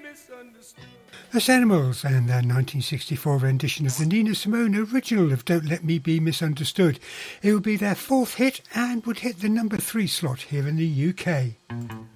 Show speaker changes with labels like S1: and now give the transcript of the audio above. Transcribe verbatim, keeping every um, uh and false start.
S1: That's Animals and their nineteen sixty-four rendition of the Nina Simone original of Don't Let Me Be Misunderstood. It would be their fourth hit and would hit the number three slot here in the U K.